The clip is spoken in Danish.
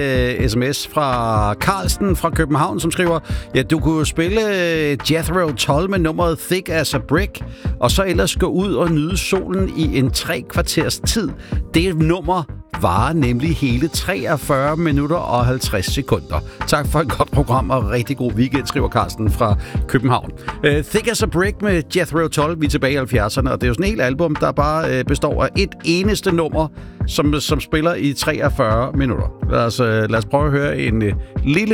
sms fra Carlsen fra København, som skriver, ja, du kunne jo spille Jethro Tull med nummeret Thick as a Brick, og så ellers gå ud og nyde solen i en 3 kvarters tid. Det nummer varer nemlig hele 43 minutter og 50 sekunder. Tak for et godt program og rigtig god weekend, skriver Carsten fra København. Thick as a Brick med Jethro Tull, vi er tilbage i 70'erne, og det er jo sådan et helt album, der bare består af et eneste nummer, som spiller i 43 minutter. Lad os prøve at høre en lille